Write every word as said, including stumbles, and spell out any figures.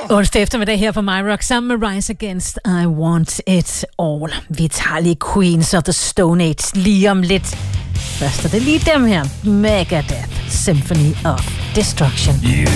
Onsdag eftermiddag her på MyRock sammen med Rise Against I Want It All. Vi tager lige Queens of the Stone Age lige om lidt. Først er det lige dem her. Megadeth Symphony of Destruction. You